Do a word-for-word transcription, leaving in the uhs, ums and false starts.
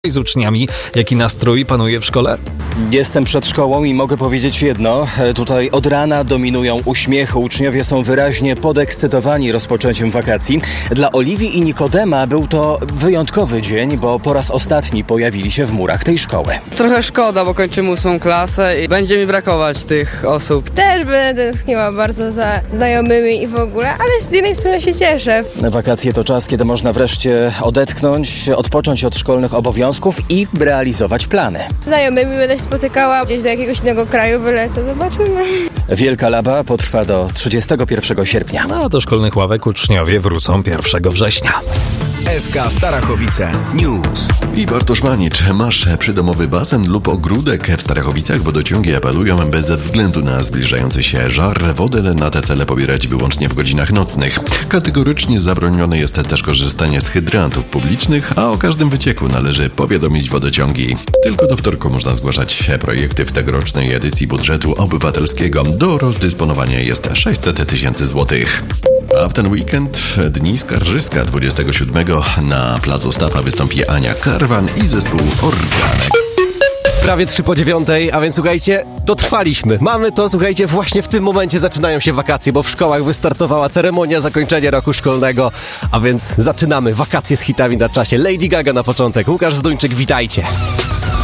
z uczniami. Jaki nastrój panuje w szkole? Jestem przed szkołą i mogę powiedzieć jedno. Tutaj od rana dominują uśmiechy. Uczniowie są wyraźnie podekscytowani rozpoczęciem wakacji. Dla Oliwii i Nikodema był to wyjątkowy dzień, bo po raz ostatni pojawili się w murach tej szkoły. Trochę szkoda, bo kończymy ósmą klasę i będzie mi brakować tych osób. Też będę tęskniła bardzo za znajomymi i w ogóle, ale z jednej strony się cieszę. Wakacje to czas, kiedy można wreszcie odetchnąć, odpocząć od szkolnych obowiązków i realizować plany. Znajomymi będę się spotykała, gdzieś do jakiegoś innego kraju wylecę, zobaczymy. Wielka Laba potrwa do trzydziestego pierwszego sierpnia. No, do szkolnych ławek uczniowie wrócą pierwszego września. S K Starachowice News. I Bartosz Manicz. Masz przydomowy basen lub ogródek w Starachowicach? Wodociągi apelują, bez względu na zbliżający się żar, wodę na te cele pobierać wyłącznie w godzinach nocnych. Kategorycznie zabronione jest też korzystanie z hydrantów publicznych, a o każdym wycieku należy powiadomić wodociągi. Tylko do wtorku można zgłaszać projekty w tegorocznej edycji budżetu obywatelskiego. Do rozdysponowania jest sześćset tysięcy złotych. A w ten weekend Dni Skarżyska dwudziestego siódmego na placu Stafa wystąpi Ania Karwan i zespół Organek. Prawie trzy po dziewiątej, a więc słuchajcie, dotrwaliśmy. Mamy to, słuchajcie, właśnie w tym momencie zaczynają się wakacje, bo w szkołach wystartowała ceremonia zakończenia roku szkolnego, a więc zaczynamy wakacje z hitami na czasie. Lady Gaga na początek, Łukasz Zduńczyk, witajcie.